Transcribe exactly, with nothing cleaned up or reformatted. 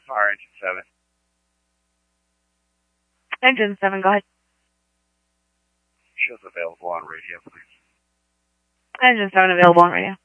Fire engine seven. Engine seven, go ahead. Shows available on radio, please. Engine seven available on radio.